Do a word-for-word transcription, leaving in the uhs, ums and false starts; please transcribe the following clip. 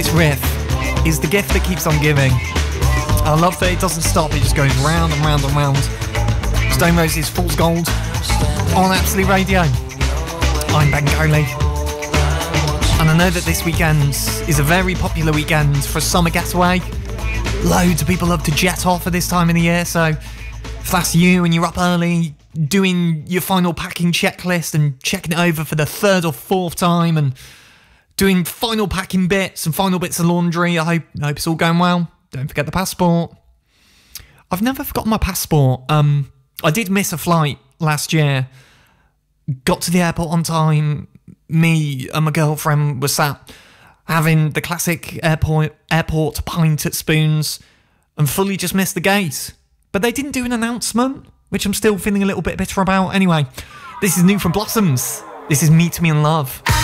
This riff is the gift that keeps on giving. I love that it doesn't stop, it just goes round and round and round. Stone Roses, Fool's Gold, on Absolute Radio. I'm Ben Coley. And I know that this weekend is a very popular weekend for a summer getaway. Loads of people love to jet off at this time of the year, so if that's you and you're up early, doing your final packing checklist and checking it over for the third or fourth time and doing final packing bits and final bits of laundry, I hope, I hope it's all going well. Don't forget the passport. I've never forgotten my passport. Um, I did miss a flight last year. Got to the airport on time. Me and my girlfriend were sat having the classic airport airport pint at Spoons and fully just missed the gate. But they didn't do an announcement, which I'm still feeling a little bit bitter about. Anyway, this is new from Blossoms. This is Meet Me in Love.